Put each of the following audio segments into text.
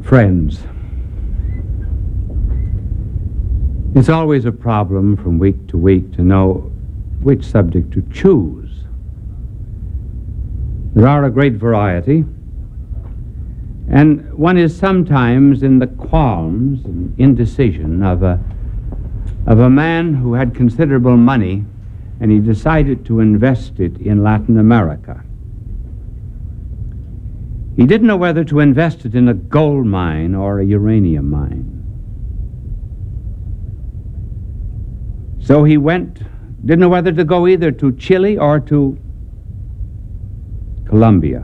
Friends, it's always a problem from week to week to know which subject to choose. There are a great variety, and one is sometimes in the qualms and indecision of a man who had considerable money, and he decided to invest it in Latin America. He didn't know whether to invest it in a gold mine or a uranium mine. So he didn't know whether to go either to Chile or to Colombia.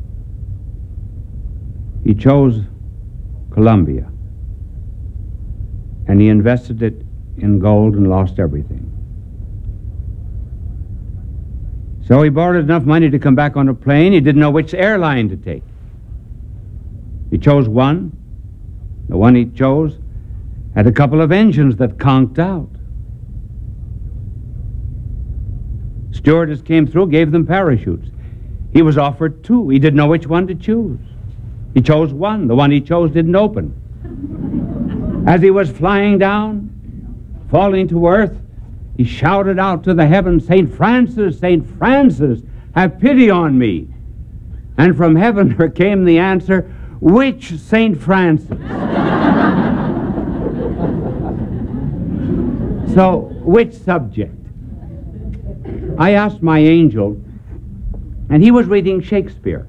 He chose Colombia, and he invested it in gold and lost everything. So he borrowed enough money to come back on a plane. He didn't know which airline to take. He chose one. The one he chose had a couple of engines that conked out. Stewardess came through, gave them parachutes. He was offered two. He didn't know which one to choose. He chose one. The one he chose didn't open. As he was flying down, falling to earth, he shouted out to the heavens, St. Francis, have pity on me. And from heaven there came the answer, which St. Francis? So, which subject? I asked my angel, and he was reading Shakespeare.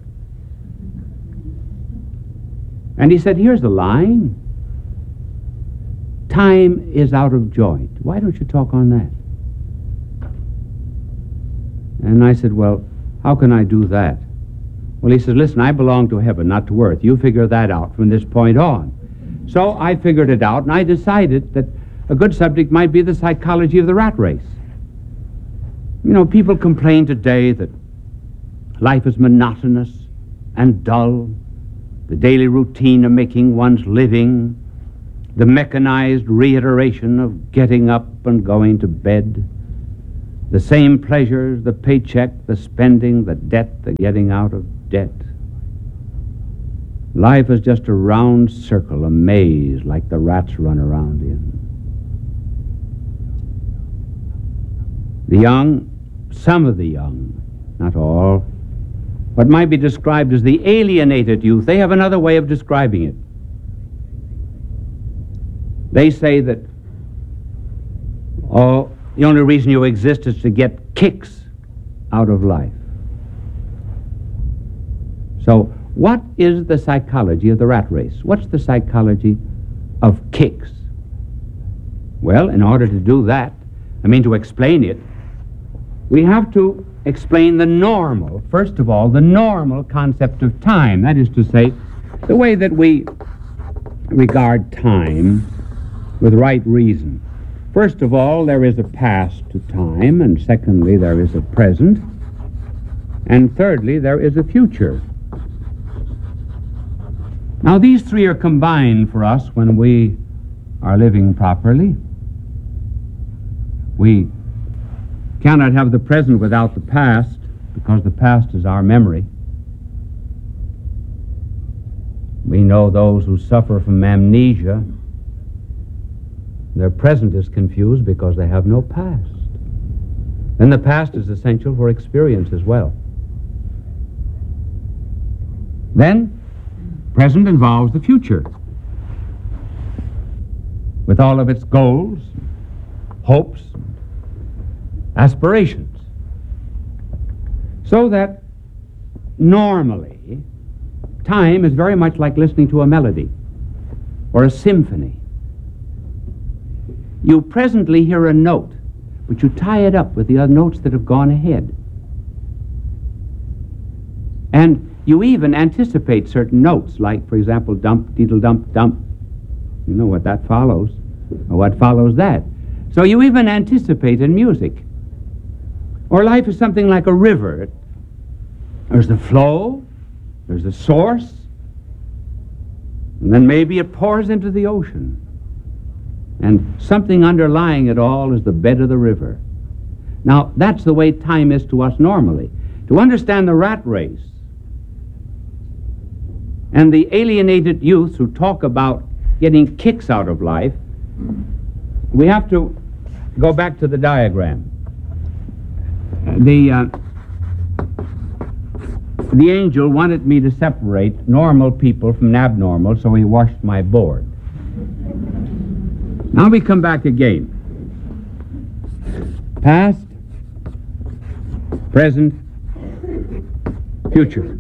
And he said, here's the line. Time is out of joint. Why don't you talk on that? And I said, well, how can I do that? Well, he said, listen, I belong to heaven, not to earth. You figure that out from this point on. So I figured it out, and I decided that a good subject might be the psychology of the rat race. You know, people complain today that life is monotonous and dull, the daily routine of making one's living, the mechanized reiteration of getting up and going to bed, the same pleasures, the paycheck, the spending, the debt, the getting out of debt. Life is just a round circle, a maze like the rats run around in. The young, some of the young, not all, what might be described as the alienated youth, they have another way of describing it. They say that, oh, the only reason you exist is to get kicks out of life. So, what is the psychology of the rat race? What's the psychology of kicks? Well, in order to do that, to explain it, we have to explain the normal, first of all, the normal concept of time. That is to say, the way that we regard time with right reason. First of all, there is a past to time, and secondly, there is a present, and thirdly, there is a future. Now, these three are combined for us when we are living properly. We cannot have the present without the past, because the past is our memory. We know those who suffer from amnesia. Their present is confused because they have no past. And the past is essential for experience as well. Then, present involves the future, with all of its goals, hopes, aspirations. So that normally, time is very much like listening to a melody or a symphony. You presently hear a note, but you tie it up with the other notes that have gone ahead. And you even anticipate certain notes, like, for example, dump, deedle, dump, dump. You know what that follows, or what follows that. So you even anticipate in music. Or life is something like a river. There's the flow, there's the source, and then maybe it pours into the ocean. And something underlying it all is the bed of the river. Now, that's the way time is to us normally. To understand the rat race, And the alienated youth who talk about getting kicks out of life, we have to go back to the diagram. The angel wanted me to separate normal people from abnormal, so he washed my board. Now we come back again. Past, present, future.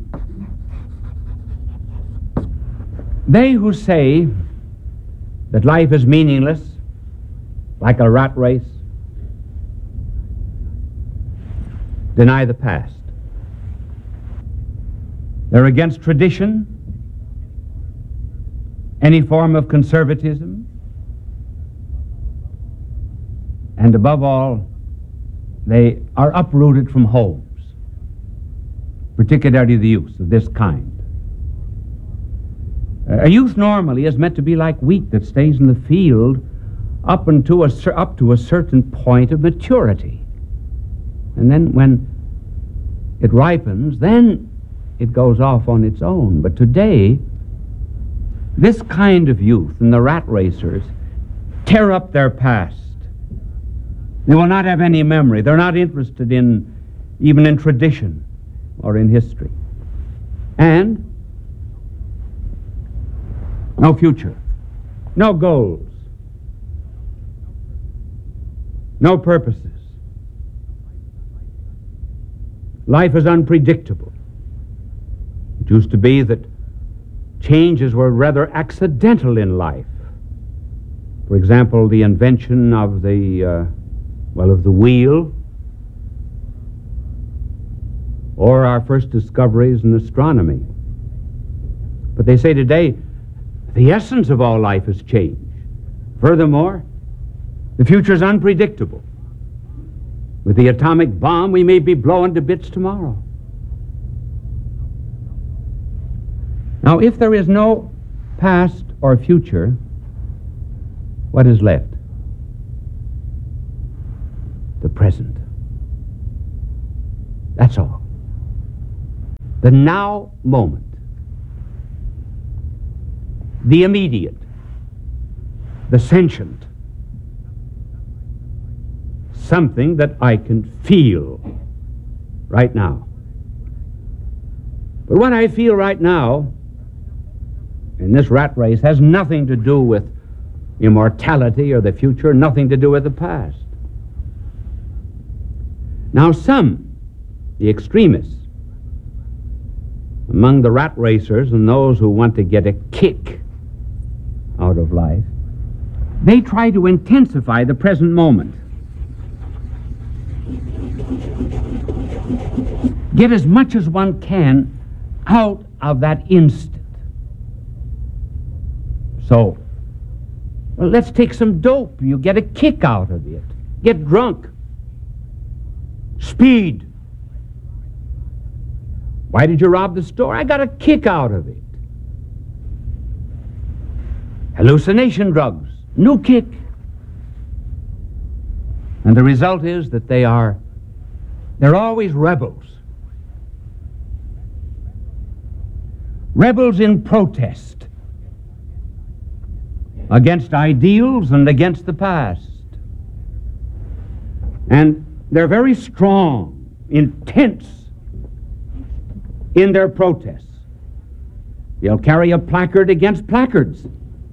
They who say that life is meaningless, like a rat race, deny the past. They're against tradition, any form of conservatism, and above all, they are uprooted from homes, particularly the youth of this kind. A youth normally is meant to be like wheat that stays in the field up to a certain point of maturity. And then when it ripens, then it goes off on its own. But today, this kind of youth and the rat racers tear up their past. They will not have any memory. They're not interested even in tradition or in history. And no future, no goals, no purposes. Life is unpredictable. It used to be that changes were rather accidental in life. For example, the invention of the wheel, or our first discoveries in astronomy. But they say today, the essence of all life has changed. Furthermore, the future is unpredictable. With the atomic bomb, we may be blown to bits tomorrow. Now, if there is no past or future, what is left? The present. That's all. The now moment. The immediate. The sentient. Something that I can feel right now. But what I feel right now in this rat race has nothing to do with immortality or the future, nothing to do with the past. Now some, the extremists, among the rat racers and those who want to get a kick out of life, they try to intensify the present moment. Get as much as one can out of that instant. So, well, let's take some dope. You get a kick out of it. Get drunk. Speed. Why did you rob the store? I got a kick out of it. Hallucination drugs. New kick. And the result is that they're always rebels. Rebels in protest against ideals and against the past. And they're very strong, intense in their protests. They'll carry a placard against placards,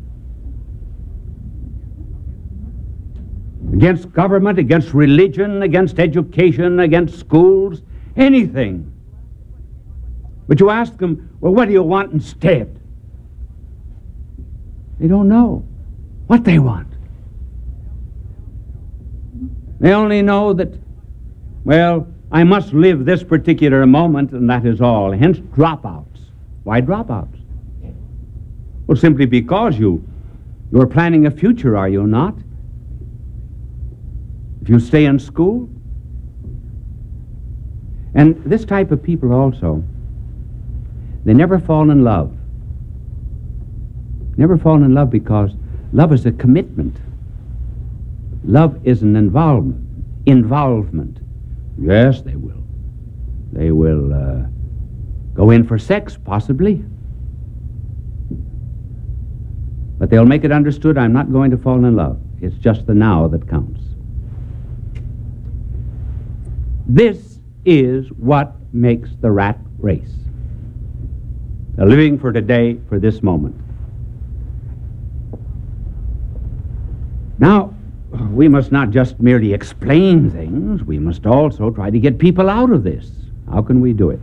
against government, against religion, against education, against schools, anything. But you ask them, well, what do you want instead? They don't know what they want. They only know that, well, I must live this particular moment, and that is all. Hence, dropouts. Why dropouts? Well, simply because you're planning a future, are you not? If you stay in school. And this type of people also, they never fall in love. Never fall in love because love is a commitment. Love is an involvement. Yes, they will. They will go in for sex, possibly. But they'll make it understood I'm not going to fall in love. It's just the now that counts. This is what makes the rat race. The living for today, for this moment. Now, we must not just merely explain things, we must also try to get people out of this. How can we do it?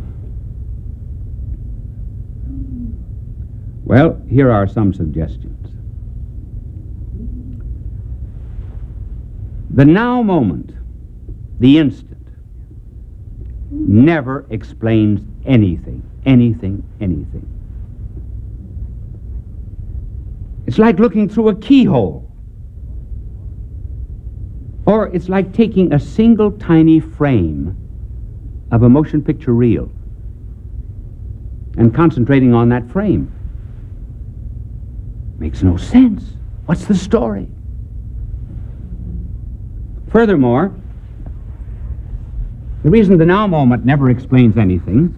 Well, here are some suggestions. The now moment, the instant, never explains anything. It's like looking through a keyhole. Or it's like taking a single tiny frame of a motion picture reel and concentrating on that frame. Makes no sense. What's the story? Furthermore, the reason the now moment never explains anything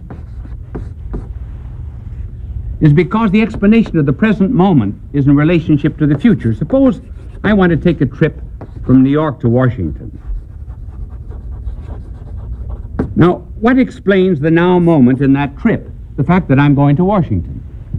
is because the explanation of the present moment is in relationship to the future. Suppose I want to take a trip from New York to Washington. Now, what explains the now moment in that trip? The fact that I'm going to Washington.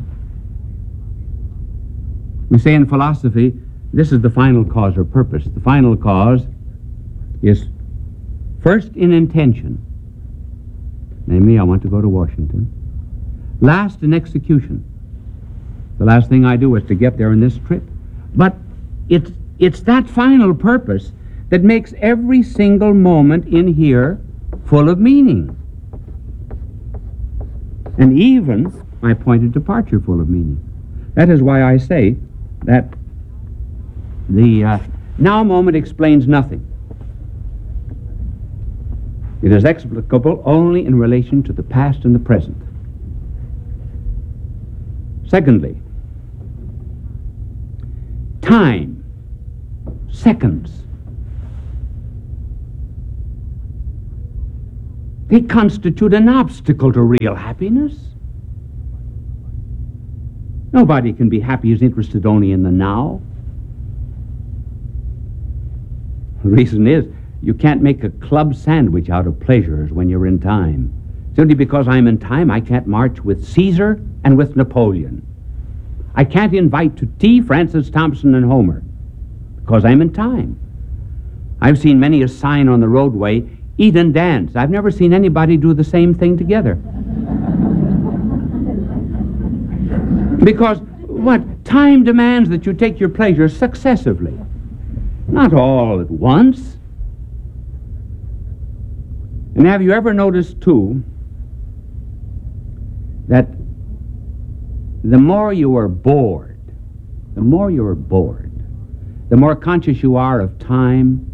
We say in philosophy, this is the final cause or purpose. The final cause is first in intention. Namely, I want to go to Washington. Last in execution. The last thing I do is to get there in this trip. But it's that final purpose that makes every single moment in here full of meaning. And even my point of departure full of meaning. That is why I say that the now moment explains nothing. It is explicable only in relation to the past and the present. Secondly, time, seconds. They constitute an obstacle to real happiness. Nobody can be happy who's interested only in the now. The reason is, you can't make a club sandwich out of pleasures when you're in time. Simply because I'm in time, I can't march with Caesar and with Napoleon. I can't invite to tea Francis Thompson and Homer, because I'm in time. I've seen many a sign on the roadway, eat and dance. I've never seen anybody do the same thing together. Because what? Time demands that you take your pleasure successively, not all at once. And have you ever noticed, too, that the more you are bored, the more conscious you are of time,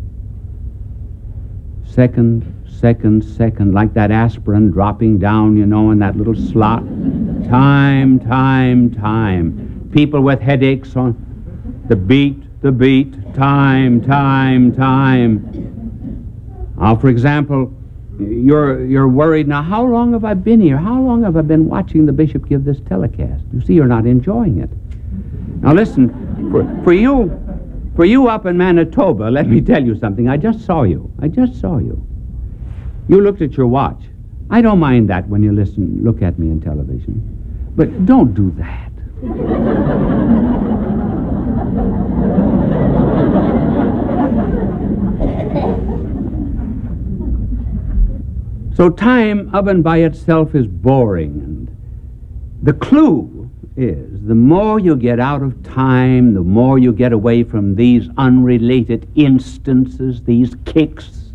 second, like that aspirin dropping down, in that little slot. Time. People with headaches on the beat, time. Now, for example, you're worried, now how long have I been here? How long have I been watching the bishop give this telecast? You see, you're not enjoying it. Now listen, for you up in Manitoba, let me tell you something. I just saw you. You looked at your watch. I don't mind that when you look at me in television. But don't do that. So time of and by itself is boring. And the clue is the more you get out of time, the more you get away from these unrelated instances, these kicks,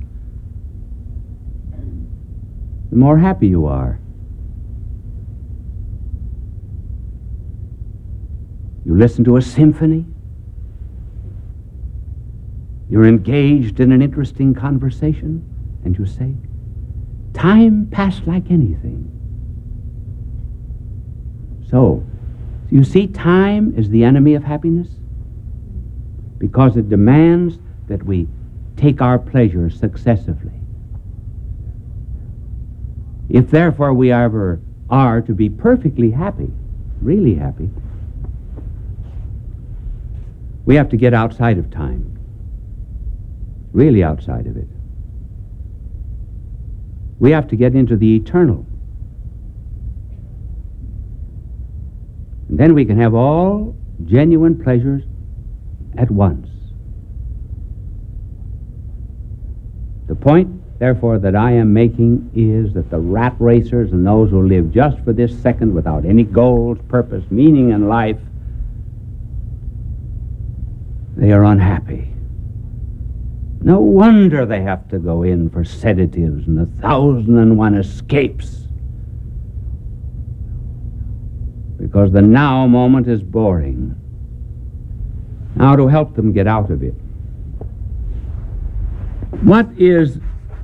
the more happy you are. You listen to a symphony. You're engaged in an interesting conversation, and you say, time passed like anything. So, you see, time is the enemy of happiness because it demands that we take our pleasure successively. If therefore we ever are to be perfectly happy, really happy, We have to get outside of time, really outside of it. We have to get into the eternal. And then we can have all genuine pleasures at once. The point, therefore, that I am making is that the rat racers and those who live just for this second without any goals, purpose, meaning in life, they are unhappy. No wonder they have to go in for sedatives and 1,001 escapes. Because the now moment is boring. Now, to help them get out of it, what is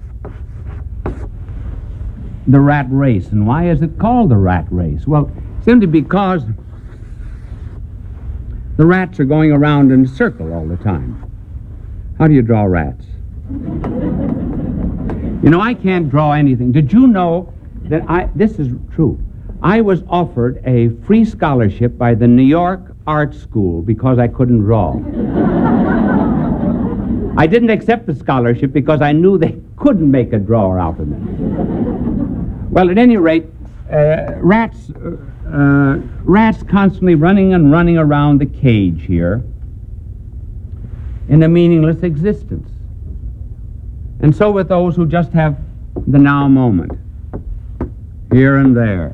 the rat race, and why is it called the rat race? Well, simply because the rats are going around in a circle all the time. How do you draw rats? You know, I can't draw anything. Did you know that this is true. I was offered a free scholarship by the New York Art School because I couldn't draw. I didn't accept the scholarship because I knew they couldn't make a drawer out of me. Well, at any rate, rats constantly running and running around the cage here in a meaningless existence. And so with those who just have the now moment, here and there.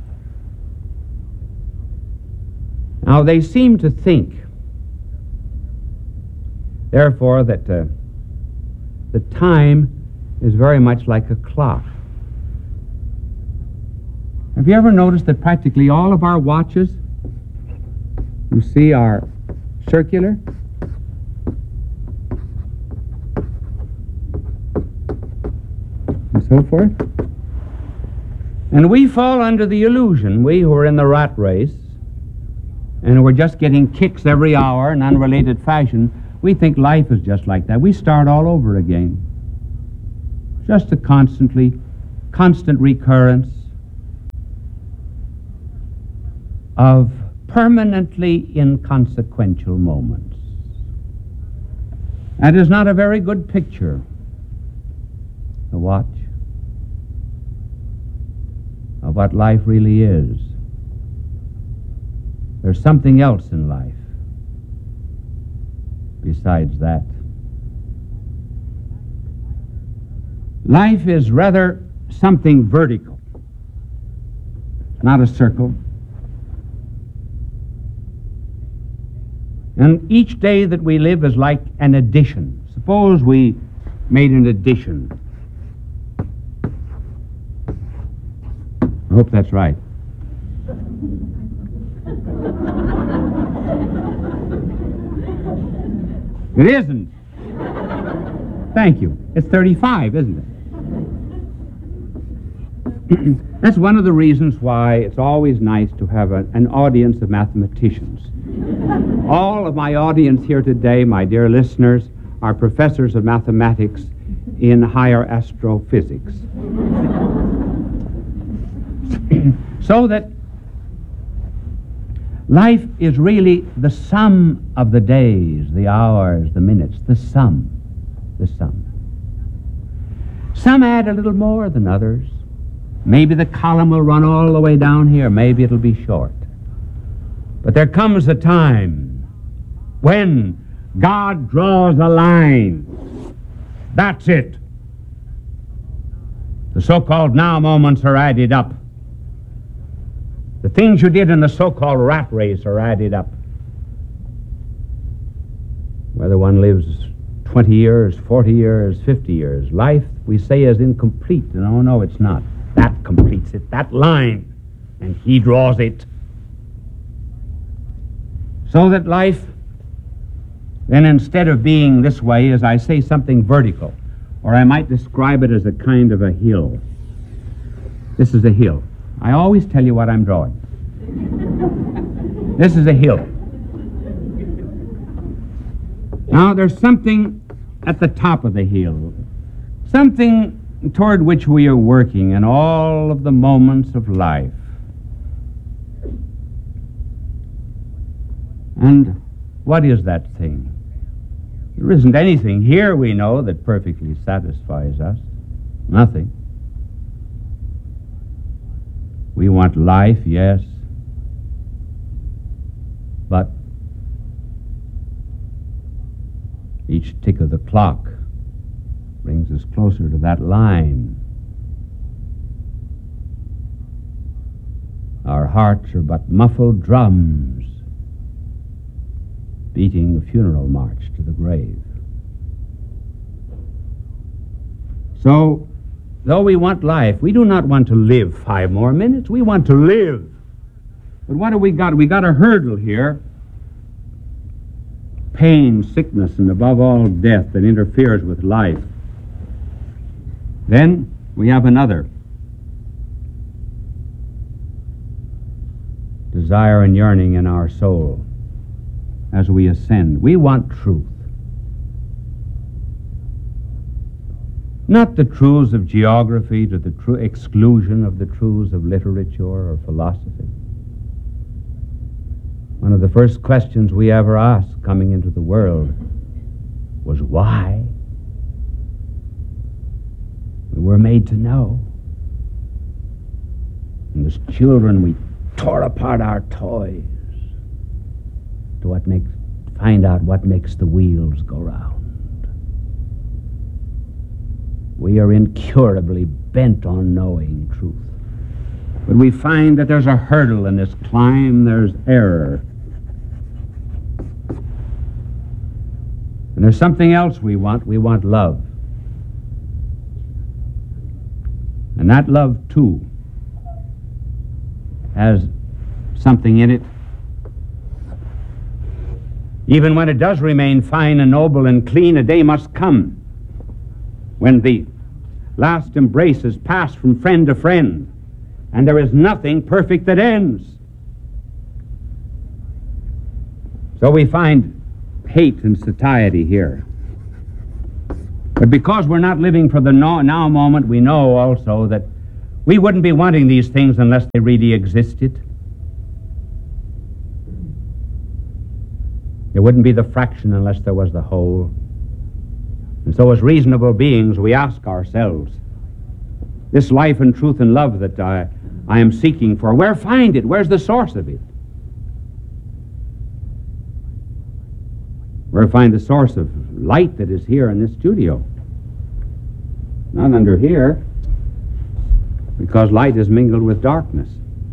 Now, they seem to think, therefore, that the time is very much like a clock. Have you ever noticed that practically all of our watches, you see, are circular? And so forth? And we fall under the illusion, we who are in the rat race, and we're just getting kicks every hour in unrelated fashion, we think life is just like that. We start all over again. Just a constant recurrence of permanently inconsequential moments. That is not a very good picture to watch of what life really is. There's something else in life besides that. Life is rather something vertical, not a circle. And each day that we live is like an addition. Suppose we made an addition. I hope that's right. It isn't. Thank you. It's 35, isn't it? That's one of the reasons why it's always nice to have an audience of mathematicians. All of my audience here today, my dear listeners, are professors of mathematics in higher astrophysics. So that life is really the sum of the days, the hours, the minutes, the sum. Some add a little more than others. Maybe the column will run all the way down here. Maybe it'll be short. But there comes a time when God draws a line. That's it. The so-called now moments are added up. The things you did in the so-called rat race are added up. Whether one lives 20 years, 40 years, 50 years, life, we say, is incomplete. And oh, no, it's not. That completes it, that line. And he draws it. So that life, then instead of being this way, as I say, something vertical, or I might describe it as a kind of a hill. This is a hill. I always tell you what I'm drawing. This is a hill. Now, there's something at the top of the hill, something toward which we are working in all of the moments of life. And What is that thing? There isn't anything here, we know, that perfectly satisfies us. Nothing. We want life, yes, but each tick of the clock brings us closer to that line. Our hearts are but muffled drums beating a funeral march to the grave. So, though we want life, we do not want to live 5 more minutes. We want to live. But what do we got? We got a hurdle here. Pain, sickness, and above all, death that interferes with life. Then we have another. Desire and yearning in our soul as we ascend. We want truth. Not the truths of geography to the true exclusion of the truths of literature or philosophy. One of the first questions we ever asked coming into the world was why? We were made to know. And as children, we tore apart our toys to find out what makes the wheels go round. We are incurably bent on knowing truth. But we find that there's a hurdle in this climb, there's error. And there's something else we want love. And that love, too, has something in it. Even when it does remain fine and noble and clean, a day must come when the last embrace is passed from friend to friend, and there is nothing perfect that ends. So we find hate and satiety here. But because we're not living for the now moment, we know also that we wouldn't be wanting these things unless they really existed. There wouldn't be the fraction unless there was the whole. And so as reasonable beings, we ask ourselves, this life and truth and love that I am seeking for, where find it? Where's the source of it? Where find the source of light that is here in this studio? Not under here, because light is mingled with darkness.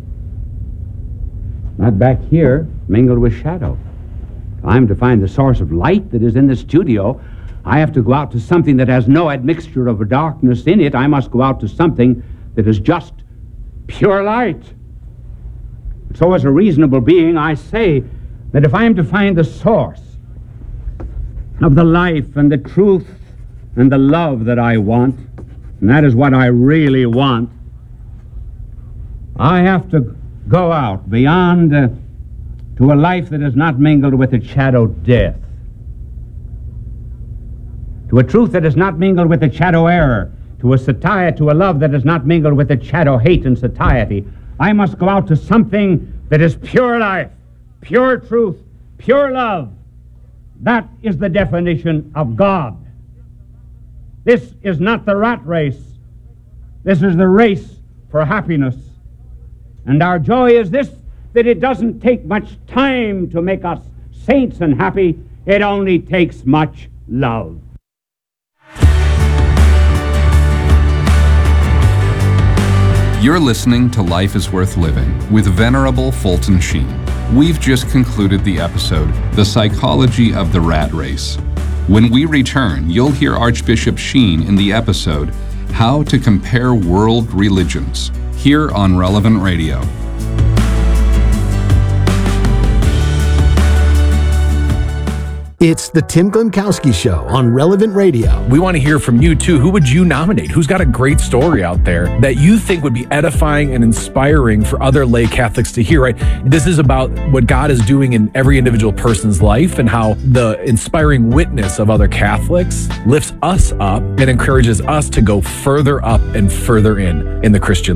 Not back here, mingled with shadow. If I'm to find the source of light that is in the studio, I have to go out to something that has no admixture of darkness in it. I must go out to something that is just pure light. So as a reasonable being, I say that if I am to find the source of the life and the truth and the love that I want, and that is what I really want, I have to go out beyond to a life that is not mingled with its shadow death, to a truth that is not mingled with its shadow error, to a satiety, to a love that is not mingled with its shadow hate and satiety. I must go out to something that is pure life, pure truth, pure love. That is the definition of God. This is not the rat race. This is the race for happiness. And our joy is this, that it doesn't take much time to make us saints and happy. It only takes much love. You're listening to Life is Worth Living with Venerable Fulton Sheen. We've just concluded the episode, The Psychology of the Rat Race. When we return, you'll hear Archbishop Sheen in the episode, How to Compare World Religions, here on Relevant Radio. It's the Tim Glemkowski Show on Relevant Radio. We want to hear from you, too. Who would you nominate? Who's got a great story out there that you think would be edifying and inspiring for other lay Catholics to hear, right? This is about what God is doing in every individual person's life and how the inspiring witness of other Catholics lifts us up and encourages us to go further up and further in the Christian life.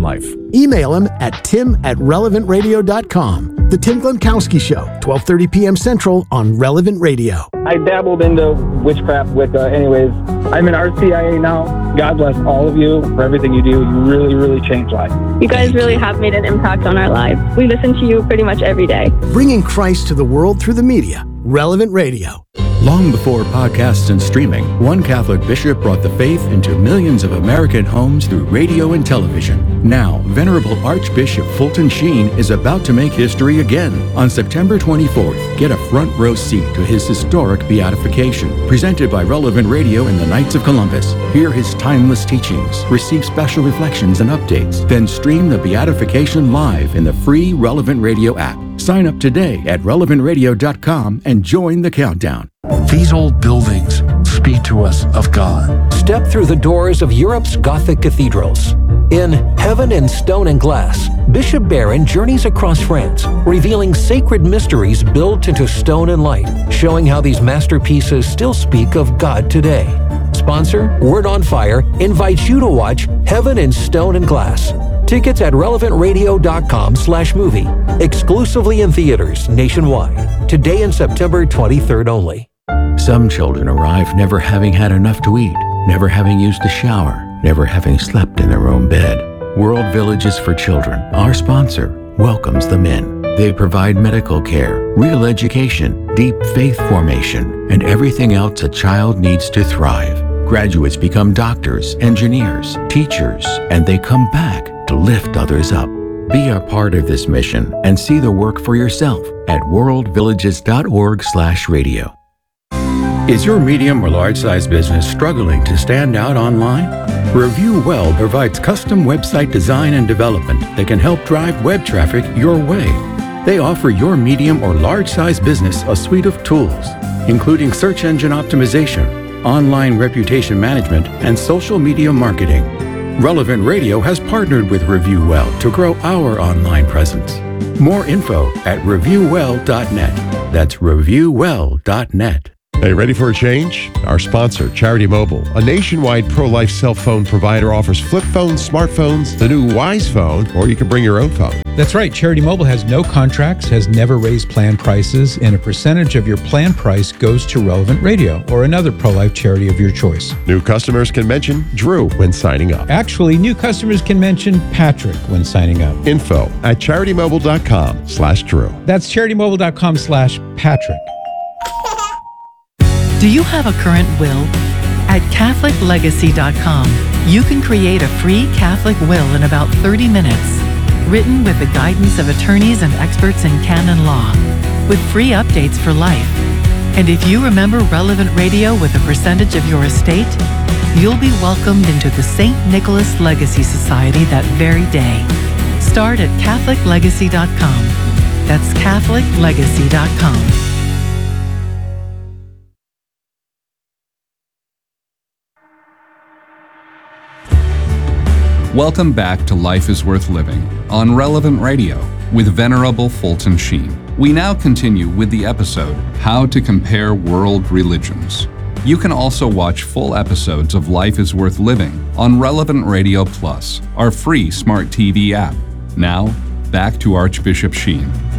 Email him at tim@relevantradio.com. The Tim Glemkowski Show, 12:30 p.m. Central on Relevant Radio. I dabbled into witchcraft Wicca. Anyways, I'm in RCIA now. God bless all of you for everything you do. You really, really changed lives. You guys really have made an impact on our lives. We listen to you pretty much every day. Bringing Christ to the world through the media. Relevant Radio. Long before podcasts and streaming, one Catholic bishop brought the faith into millions of American homes through radio and television. Now, Venerable Archbishop Fulton Sheen is about to make history again. On September 24th, get a front row seat to his historic beatification, presented by Relevant Radio and the Knights of Columbus. Hear his timeless teachings, receive special reflections and updates, then stream the beatification live in the free Relevant Radio app. Sign up today at relevantradio.com and join the countdown. These old buildings speak to us of God. Step through the doors of Europe's Gothic cathedrals. In Heaven in Stone and Glass, Bishop Barron journeys across France, revealing sacred mysteries built into stone and light, showing how these masterpieces still speak of God today. Sponsor, Word on Fire, invites you to watch Heaven in Stone and Glass. Tickets at relevantradio.com/movie. Exclusively in theaters nationwide. Today and September 23rd only. Some children arrive never having had enough to eat, never having used a shower, never having slept in their own bed. World Villages for Children, our sponsor, welcomes them in. They provide medical care, real education, deep faith formation, and everything else a child needs to thrive. Graduates become doctors, engineers, teachers, and they come back to lift others up. Be a part of this mission and see the work for yourself at worldvillages.org/radio. Is your medium or large-size business struggling to stand out online? Review Well provides custom website design and development that can help drive web traffic your way. They offer your medium or large-size business a suite of tools, including search engine optimization, online reputation management, and social media marketing. Relevant Radio has partnered with Review Well to grow our online presence. More info at reviewwell.net. That's reviewwell.net. Hey, ready for a change? Our sponsor, Charity Mobile, a nationwide pro-life cell phone provider, offers flip phones, smartphones, the new Wise phone, or you can bring your own phone. That's right. Charity Mobile has no contracts, has never raised plan prices, and a percentage of your plan price goes to Relevant Radio or another pro-life charity of your choice. New customers can mention Drew when signing up. Actually, new customers can mention Patrick when signing up. Info at CharityMobile.com/Drew. That's CharityMobile.com/Patrick. Do you have a current will? At CatholicLegacy.com, you can create a free Catholic will in about 30 minutes, written with the guidance of attorneys and experts in canon law, with free updates for life. And if you remember Relevant Radio with a percentage of your estate, you'll be welcomed into the St. Nicholas Legacy Society that very day. Start at CatholicLegacy.com. That's CatholicLegacy.com. Welcome back to Life is Worth Living on Relevant Radio with Venerable Fulton Sheen. We now continue with the episode, How to Compare World Religions. You can also watch full episodes of Life is Worth Living on Relevant Radio Plus, our free smart TV app. Now, back to Archbishop Sheen.